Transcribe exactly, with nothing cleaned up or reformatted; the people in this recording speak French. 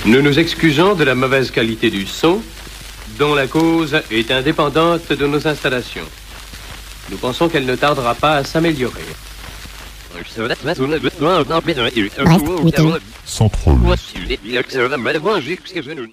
Nous nous excusons de la mauvaise qualité du son, dont la cause est indépendante de nos installations. Nous pensons qu'elle ne tardera pas à s'améliorer. Brest, huit heures. Sans troll.